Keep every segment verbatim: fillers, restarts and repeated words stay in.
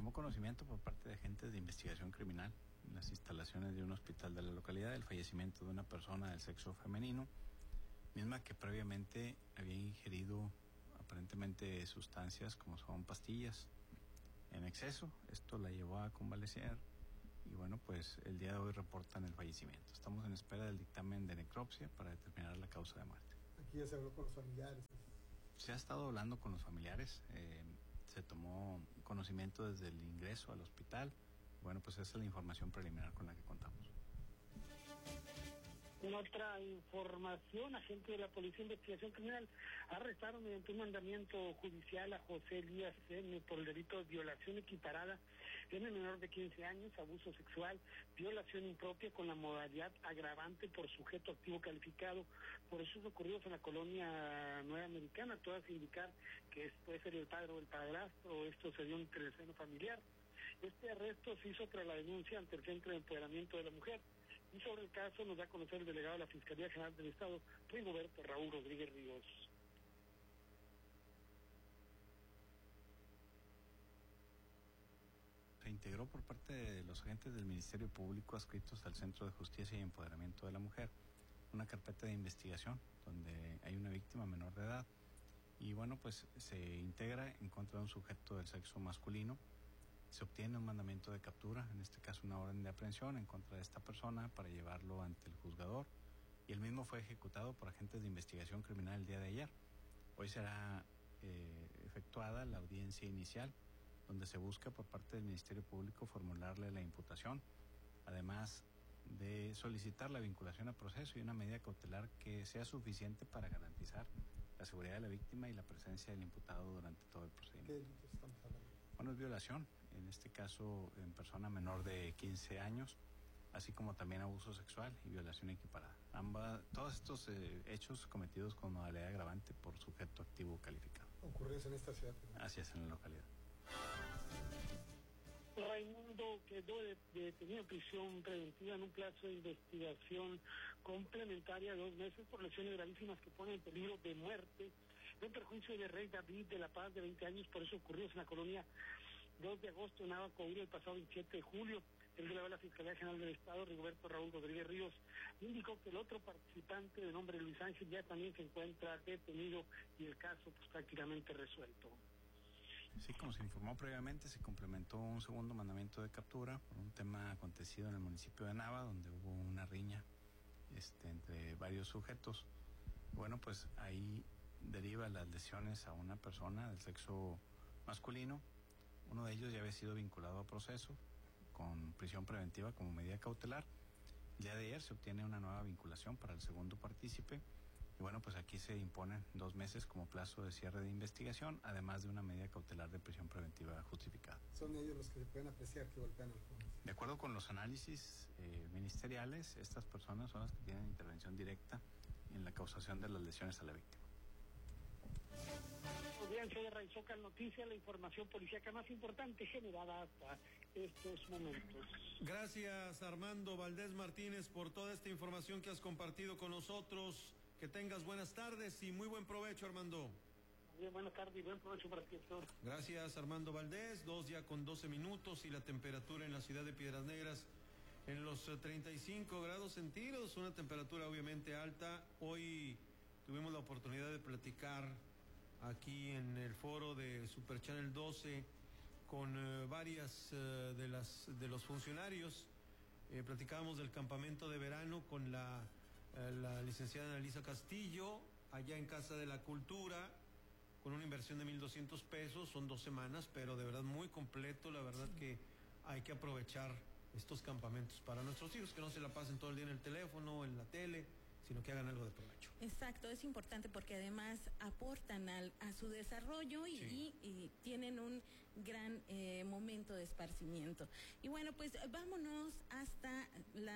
tomó conocimiento por parte de agentes de investigación criminal en las instalaciones de un hospital de la localidad del fallecimiento de una persona del sexo femenino, misma que previamente había ingerido aparentemente sustancias como son pastillas en exceso. Esto la llevó a convalecer y bueno, pues el día de hoy reportan el fallecimiento. Estamos en espera del dictamen de necropsia para determinar la causa de muerte. Aquí ya se habló con los familiares. Se ha estado hablando con los familiares, eh, se tomó conocimiento desde el ingreso al hospital. Bueno, pues esa es la información preliminar con la que contamos. En otra información, agentes de la Policía de Investigación Criminal arrestaron mediante un mandamiento judicial a José Elías M. por el delito de violación equiparada en el menor de quince años, abuso sexual, violación impropia con la modalidad agravante por sujeto activo calificado por hechos ocurridos en la colonia Nueva Americana, todas indicar que puede ser el padre o el padrastro, o esto se dio entre el seno familiar. Este arresto se hizo tras la denuncia ante el Centro de Empoderamiento de la Mujer. Y sobre el caso nos da a conocer el delegado de la Fiscalía General del Estado, Rigoberto Raúl Rodríguez Ríos. Se integró por parte de los agentes del Ministerio Público adscritos al Centro de Justicia y Empoderamiento de la Mujer una carpeta de investigación donde hay una víctima menor de edad y bueno, pues se integra en contra de un sujeto del sexo masculino. Se obtiene un mandamiento de captura, en este caso una orden de aprehensión en contra de esta persona para llevarlo ante el juzgador y el mismo fue ejecutado por agentes de investigación criminal el día de ayer. Hoy será eh, efectuada la audiencia inicial donde se busca por parte del Ministerio Público formularle la imputación, además de solicitar la vinculación a proceso y una medida cautelar que sea suficiente para garantizar la seguridad de la víctima y la presencia del imputado durante todo el procedimiento. ¿Qué delitos estamos hablando? Bueno, es violación, en este caso en persona menor de quince años, así como también abuso sexual y violación equiparada. Ambas, todos estos eh, hechos cometidos con modalidad agravante por sujeto activo calificado. ¿Ocurridos en esta ciudad? Así es, en la localidad. Raimundo quedó detenido en prisión preventiva en un plazo de investigación complementaria de dos meses por lesiones gravísimas que ponen en peligro de muerte en perjuicio de Rey David de La Paz, de veinte años, por eso ocurridos en la colonia dos de agosto en Abacoura el pasado veintisiete de julio. El delegado de la Fiscalía General del Estado, Rigoberto Raúl Rodríguez Ríos, indicó que el otro participante de nombre Luis Ángel ya también se encuentra detenido y el caso pues prácticamente resuelto. Sí, como se informó previamente, se complementó un segundo mandamiento de captura por un tema acontecido en el municipio de Nava, donde hubo una riña este, entre varios sujetos. Bueno, pues ahí deriva las lesiones a una persona del sexo masculino. Uno de ellos ya había sido vinculado a proceso con prisión preventiva como medida cautelar. El día de ayer se obtiene una nueva vinculación para el segundo partícipe. Y bueno, pues aquí se imponen dos meses como plazo de cierre de investigación, además de una medida cautelar de prisión preventiva justificada. ¿Son ellos los que se pueden apreciar que golpean al joven? De acuerdo con los análisis eh, ministeriales, estas personas son las que tienen intervención directa en la causación de las lesiones a la víctima. Audiencia de Raizocal Noticias, la información policíaca más importante generada hasta estos momentos. Gracias, Armando Valdés Martínez, por toda esta información que has compartido con nosotros. Que tengas buenas tardes y muy buen provecho, Armando. Bien, buenas tardes y buen provecho para ti, doctor. Gracias, Armando Valdés. Dos ya con doce minutos y la temperatura en la ciudad de Piedras Negras en los treinta y cinco grados centígrados, una temperatura obviamente alta. Hoy tuvimos la oportunidad de platicar aquí en el foro de Super Channel doce con eh, varias eh, de las de los funcionarios. Eh, platicábamos del campamento de verano con la la licenciada Analisa Castillo, allá en Casa de la Cultura, con una inversión de mil doscientos pesos, son dos semanas, pero de verdad muy completo, la verdad que hay que aprovechar estos campamentos para nuestros hijos, que no se la pasen todo el día en el teléfono, en la tele, sino que hagan algo de provecho. Exacto, es importante porque además aportan al, a su desarrollo y, sí. y, y tienen un gran eh, momento de esparcimiento. Y bueno, pues vámonos hasta la...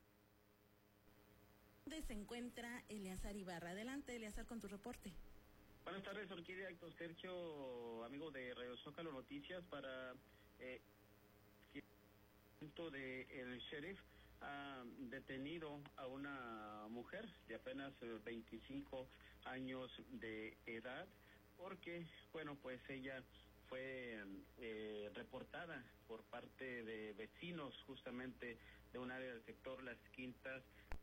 ¿Dónde se encuentra Eleazar Ibarra? Adelante, Eleazar, con tu reporte. Buenas tardes, Orquídea, Héctor Sergio, amigo de Radio Zócalo Noticias, para eh, de el sheriff ha detenido a una mujer de apenas veinticinco años de edad, porque, bueno, pues ella fue eh, reportada por parte de vecinos justamente de un área del sector Las Quintas